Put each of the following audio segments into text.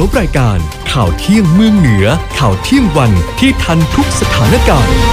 รายการข่าวเที่ยงเมืองเหนือข่าวเที่ยงวันที่ทันทุกสถานการณ์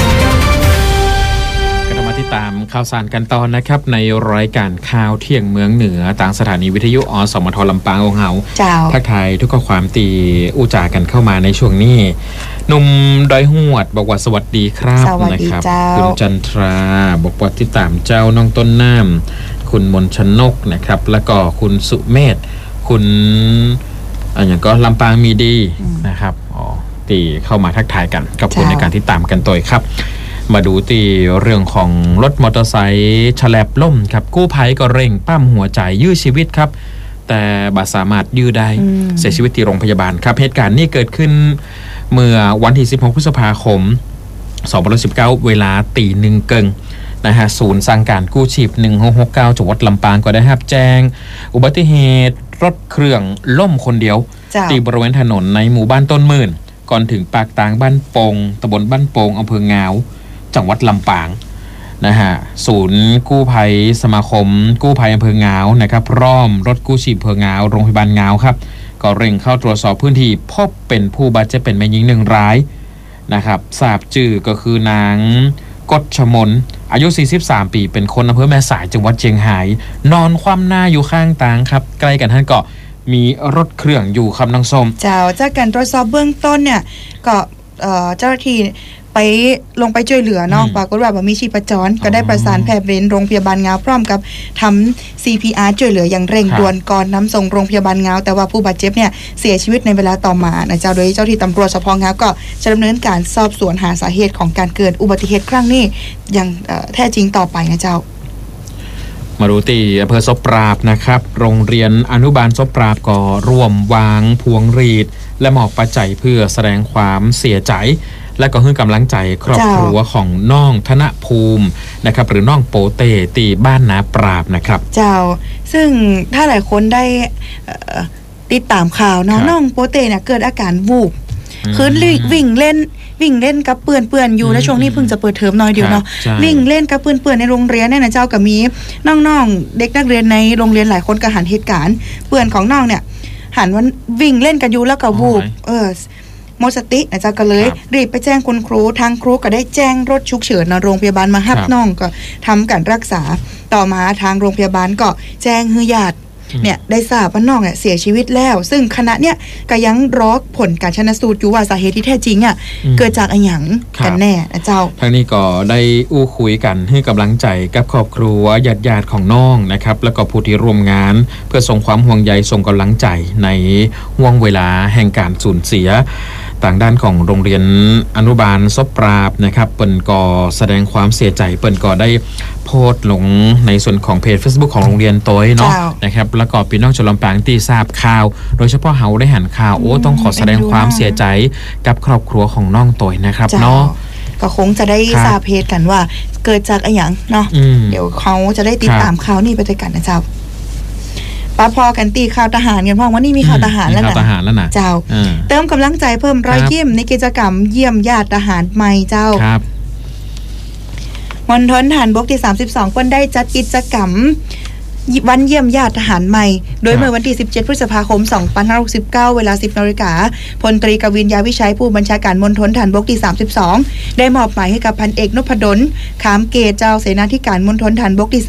ติดตามข่าวสารกันตอนนะครับในรายการข่าวเที่ยงเมืองเหนือต่างสถานีวิทยุอสมทลำปางองเฮาทักทายทุกข้อความตีอุจากันเข้ามาในช่วงนี้หนุ่มดอยหวดบอกว่าสวัสดีครับนะครับคุณจันทราบอกว่าติดตามเจ้าน้องต้นน้ำคุณมนชนกนะครับแล้วก็คุณสุเมธคุณอย่างก็ลำปางมีดีนะครับตีเข้ามาทักทายกันกับคุณในการที่ตามกันต่อยครับมาดูที่เรื่องของรถมอเตอร์ไซค์ฉลับล่มครับกู้ภัยก็เร่งปั้มหัวใจยื้อชีวิตครับแต่บาดสามารถยื้อได้เสียชีวิตที่โรงพยาบาลครับเหตุการณ์นี้เกิดขึ้นเมื่อวันที่16พฤษภาคม2019เวลาตีหนึ่งเกิงนะฮะศูนย์สั่งการกู้ชีพ1669จังหวัดลำปางก็ได้รับแจ้งอุบัติเหตุรถเครื่องล่มคนเดียวที่บริเวณถนนในหมู่บ้านต้นหมื่นก่อนถึงปากตางบ้านโปงตำบลบ้านโปงอำเภองาวจังหวัดลำปางนะฮะศูนย์กู้ภัยสมาคมกู้ภัยอำเภองาวนะครับพร้อมรถกู้ชีพอำเภองาวโรงพยาบาลงาวครับก็เร่งเข้าตรวจสอบพื้นที่พบเป็นผู้บาดเจ็บเป็นแม่หญิงหนึ่งรายนะครับทราบชื่อก็คือนางกฎชมนอายุ43ปีเป็นคนอำเภอแม่สายจังหวัดเชียงรายนอนคว่ำหน้าอยู่ข้างทางครับใกล้กันท่านก็มีรถเครื่องอยู่ครับน้องส้มจากการตรวจสอบเบื้องต้นเนี่ยก็เจ้าหน้าที่ไปลงไปช่วยเหลือเนาะปรากฏว่ามีชีพจรก็ได้ประสานแพทย์เวรโรงพยาบาลงาวพร้อมกับทำ CPR ช่วยเหลืออย่างเร่งด่วนก่อนนำส่งโรงพยาบาลงาวแต่ว่าผู้บาดเจ็บเนี่ยเสียชีวิตในเวลาต่อมานะเจ้าโดยเจ้าที่ตำรวจสภ.งาวก็จะดำเนินการสอบสวนหาสาเหตุของการเกิดอุบัติเหตุครั้งนี้อย่างแท้จริงต่อไปนะเจ้ามาดูที่อำเภอศพปราบนะครับโรงเรียนอนุบาลศพปราบก็ร่วมวางพวงหรีดและมอบปัจจัยเพื่อแสดงความเสียใจและก็ให้กำลังใจครอบครัวของน้องธนภูมินะครับหรือน้องโปเต้ตีบ้านนาปราบนะครับเจ้าซึ่งถ้าหลายคนได้ติดตามข่าวน้องโปเต้เนี่ยเกิดอาการวูบคือวิ่งเล่นกับเปื่อนอยู่ในช่วงนี้เพิ่งจะเปิดเทอมน้อยเดียวเนาะวิ่งเล่นกับเปื่อนในโรงเรียนเนี่ยนะเจ้าก็มีน้องๆเด็กนักเรียนในโรงเรียนหลายคนก็หันเหตุการณ์เปื่อนของน้องเนี่ยหันว่าวิ่งเล่นกันอยู่แล้วก็วูบหมดสตินะเจ้าก็เลยรีบไปแจ้งคุณครูทางครูก็ได้แจ้งรถฉุกเฉินโรงพยาบาลมารับน้องก็ทำการรักษาต่อมาทางโรงพยาบาลก็แจ้งให้ญาติเนี่ยได้ทราบว่าน้องเนี่ยเสียชีวิตแล้วซึ่งคณะเนี่ยก็ยังรอผลการชันสูตรอยู่ว่าสาเหตุที่แท้จริงอ่ะเกิดจากอะไรอย่างกันแน่นะเจ้าทางนี้ก็ได้อู้คุยกันให้กำลังใจกับครอบครัวญาติของน้องนะครับแล้วก็ผู้ที่ร่วมงานเพื่อส่งความห่วงใยส่งกำลังใจในห่วงเวลาแห่งการสูญเสียต่างด้านของโรงเรียนอนุบาลศพปราบนะครับเปิ่นก็แสดงความเสียใจเปิ่นก็ได้โพสต์ลงในส่วนของเพจ Facebook ของโรงเรียนโต้ยเนาะนะครับแล้วก็พี่น้องชาวลำปางที่ทราบข่าวโดยเฉพาะเฮาได้หันข่าวต้องขอแสดงความเสียใจกับครอบครัวของน้องโต้ยนะครับเนาะก็คงจะได้ทราบเหตุกันว่าเกิดจากอะไรอย่างเนาะเดี๋ยวเขาจะได้ติดตามข่าวนี้ไปด้วยกันนะเจ้าป้าพอกันตีข่าวทหารกันพ่อว่านี่มีข่าวทหารแล้วนะเจ้าเติมกำลังใจเพิ่มรอยยิ้มในกิจกรรมเยี่ยมญาติทหารใหม่เจ้ามณฑลทหารบกที่32เพิ่นได้จัดกิจกรรมวันเยี่ยมญาติทหารใหม่โดยเมื่อวันที่17พฤษภาคม2569เวลา 10 น.พลตรีกวินยาวิชัยผู้บัญชาการมณฑลทหารบกที่32ได้มอบหมายให้กับพันเอกนพดลขามเกตเจ้าเสนาธิการมณฑลทหารบกที่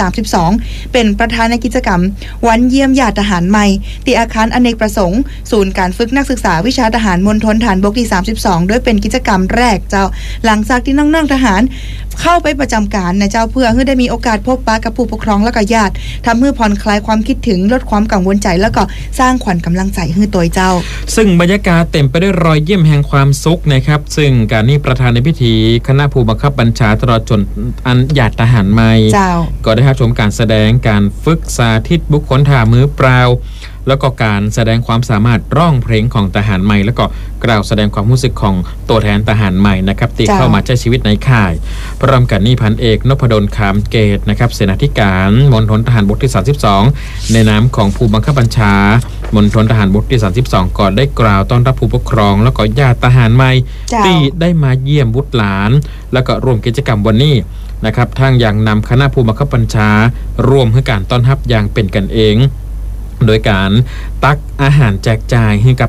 32เป็นประธานในกิจกรรมวันเยี่ยมญาติทหารใหม่ที่อาคารอเนกประสงค์ศูนย์การฝึกนักศึกษาวิชาทหารมณฑลทหารบกที่32โดยเป็นกิจกรรมแรกเจ้าหลังจากที่น้องๆทหารเข้าไปประจำการนะเจ้าเพื่อให้ได้มีโอกาสพบปะกับผู้ปกครองและก็ญาติทำให้ผ่อนคลายความคิดถึงลดความกังวลใจแล้วก็สร้างขวัญกำลังใจให้ตัวเจ้าซึ่งบรรยากาศเต็มไปด้วยรอยยิ้มแห่งความสุขนะครับซึ่งการนี้ประธานในพิธีคณะผู้บังคับบัญชาตลอดจนอันญาติทหารใหม่ก็ได้รับชมการแสดงการฝึกสาธิตบุคคลท่ามือเปล่าแล้วก็การแสดงความสามารถร้องเพลงของทหารใหม่แล้วก็กล่าวแสดงความรู้สึกของตัวแทนทหารใหม่นะครับที่เข้ามาใช้ชีวิตในค่ายพร้อมกันนี้พันเอกนพดลขามเกตนะครับเสนาธิการมณฑลทหารบกที่32ในนามของผู้บังคับบัญชามณฑลทหารบกที่32ก่อนได้กล่าวต้อนรับผู้ปกครองแล้วก็ญาติทหารใหม่ที่ได้มาเยี่ยมบุตรหลานแล้วก็ร่วมกิจกรรมวันนี้นะครับทั้งยังนำคณะผู้บังคับบัญชาร่วมให้การต้อนรับอย่างเป็นกันเองโดยการตักอาหารแจกจ่ายให้กับ